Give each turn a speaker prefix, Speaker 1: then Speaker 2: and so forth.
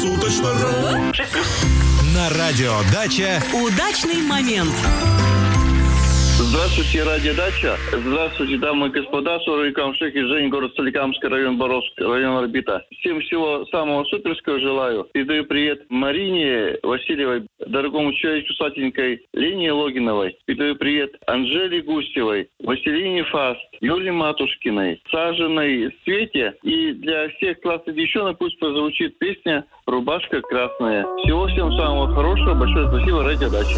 Speaker 1: Круглосуточно.
Speaker 2: 6+.
Speaker 3: На радио «Дача»
Speaker 4: Удачный момент.
Speaker 5: Здравствуйте, радиодача. Здравствуйте, дамы и господа. Сурой Камшик из Жень, город Соликамский, район Боровск, район Орбита. Всем всего самого суперского желаю. Передаю привет Марине Васильевой, дорогому человеку сладенькой Лене Логиновой. Передаю привет Анжеле Гусевой, Василине Фаст, Юлии Матушкиной, Сажиной Свете. И для всех классных девчонок пусть прозвучит песня «Рубашка красная». Всего всем самого хорошего. Большое спасибо, радиодача.